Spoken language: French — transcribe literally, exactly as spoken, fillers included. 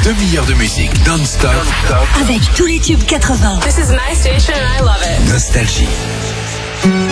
demi-heure de musique non-stop. Non-stop. Avec tous les tubes quatre-vingts. This is my station and I love it. Nostalgie.